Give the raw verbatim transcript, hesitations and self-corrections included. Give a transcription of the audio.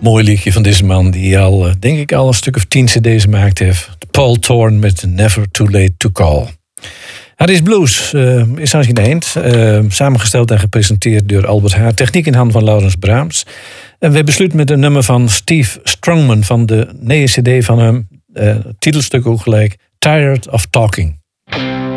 Mooi liedje van deze man die al, denk ik, al een stuk of tien cd's gemaakt heeft. Paul Thorne met Never Too Late to Call. Harry's Blues uh, is aan zijn eind. Uh, samengesteld en gepresenteerd door Albert Haar. Techniek in handen van Laurens Braams. En we besluiten met een nummer van Steve Strongman van de nieuwe cd van hem. Uh, titelstuk ook gelijk. Tired of Talking.